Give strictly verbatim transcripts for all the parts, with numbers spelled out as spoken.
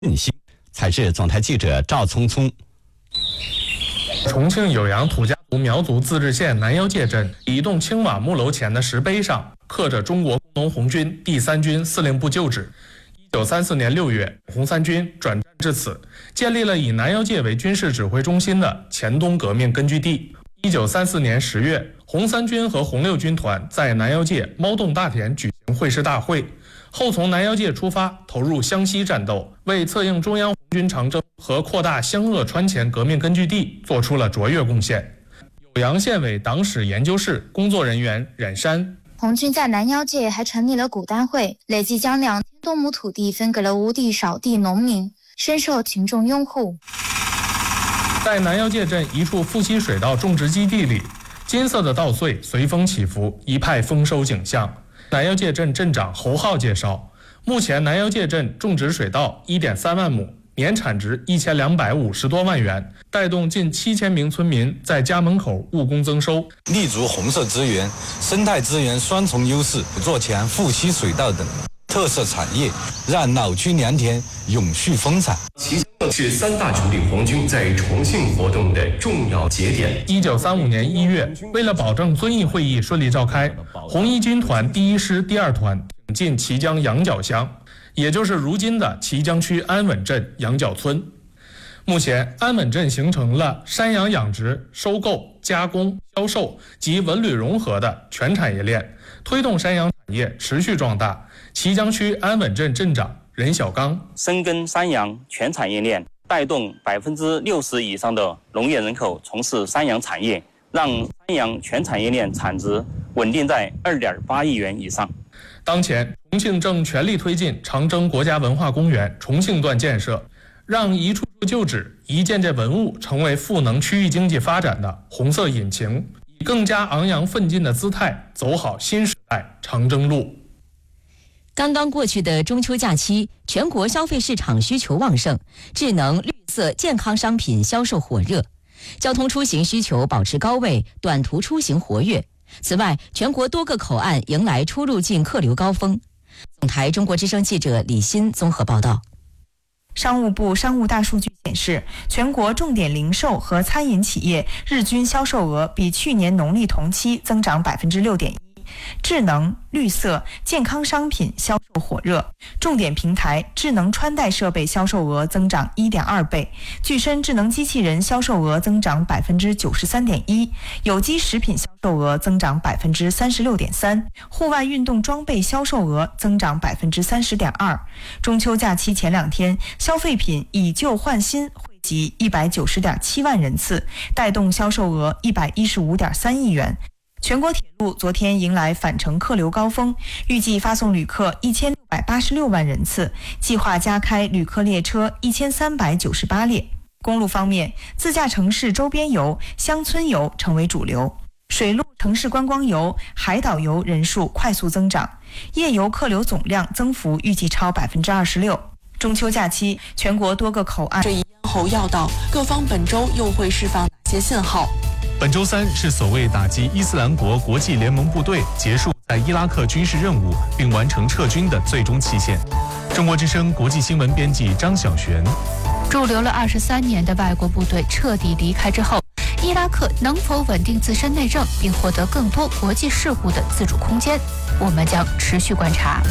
振兴。采制总台记者赵聪聪。 重庆酉阳土家族苗族自治县南腰界镇一栋青瓦木楼前的石碑上刻着中国工农红军第三军司令部旧址。一九三四年六月，红三军转战至此，建立了以南腰界为军事指挥中心的黔东革命根据地。一九三四年十月，红三军和红六军团在南腰界猫洞大田举行会师大会，后从南腰界出发，投入湘西战斗，为策应中央红军长征和扩大湘鄂川黔革命根据地做出了卓越贡献。酉阳县委党史研究室工作人员冉山， 红军在南腰界还成立了古丹会，累计将两千多亩土地分给了无地少地农民，深受群众拥护。 在南腰界镇一处富硒水稻种植基地里，金色的稻穗随风起伏，一派丰收景象。南腰界镇镇长侯浩介绍，目前南腰界镇种植水稻 一点三万亩，年产值一千两百五十多万元，带动近七千名村民在家门口务工增收。 立足红色资源、生态资源双重优势，做强富硒水稻等特色产业，让老区良田永续丰产。 其是三大主力红军在重庆活动的重要节点。 一九三五年一月，为了保证遵义会议顺利召开，红一军团第一师第二团挺进綦江羊角乡，也就是如今的綦江区安稳镇羊角村。目前，安稳镇形成了山羊养殖、收购、加工、销售及文旅融合的全产业链，推动山羊产业持续壮大。綦江区安稳镇镇长任小刚， 深耕山羊全产业链，带动百分之六十以上的农业人口从事山羊产业，让山羊全产业链产值稳定在二点八亿元以上。 当前，重庆正全力推进长征国家文化公园重庆段建设，让一处处旧址、一件件文物成为赋能区域经济发展的红色引擎，以更加昂扬奋进的姿态走好新时代长征路。 刚刚过去的中秋假期，全国消费市场需求旺盛，智能、绿色、健康商品销售火热，交通出行需求保持高位，短途出行活跃。此外，全国多个口岸迎来出入境客流高峰。总台中国之声记者李欣综合报道。 商务部商务大数据显示，全国重点零售和餐饮企业日均销售额比去年农历同期增长 百分之六点一。智能、绿色、健康商品销售火热，重点平台智能穿戴设备销售额增长 一点二倍，具身智能机器人销售额增长 百分之九十三点一， 有机食品销售额增长 百分之三十六点三， 户外运动装备销售额增长 百分之三十点二。 中秋假期前两天，消费品以旧换新汇集 一百九十点七万人次，带动销售额 一百一十五点三亿元。全国铁路昨天迎来返程客流高峰，预计发送旅客一千六百八十六万人次，计划加开旅客列车一千三百九十八列。公路方面，自驾城市周边游、乡村游成为主流，水陆城市观光游、海岛游人数快速增长，夜游客流总量增幅预计超 百分之二十六。中秋假期，全国多个口岸。 这一咽喉要道，各方本周又会释放哪些信号？ 本周三是所谓打击伊斯兰国国际联盟部队结束在伊拉克军事任务并完成撤军的最终期限。中国之声国际新闻编辑张晓璇。 驻留了二十三年的外国部队彻底离开之后，伊拉克能否稳定自身内政并获得更多国际事务的自主空间？我们将持续观察。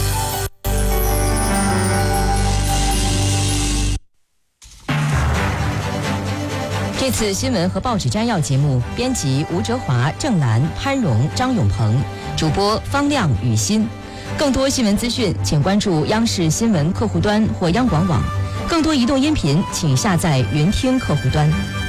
这次新闻和报纸摘要节目，编辑吴哲华、郑兰、潘荣、张永鹏，主播方亮、雨欣。更多新闻资讯，请关注央视新闻客户端或央广网。更多移动音频，请下载云听客户端。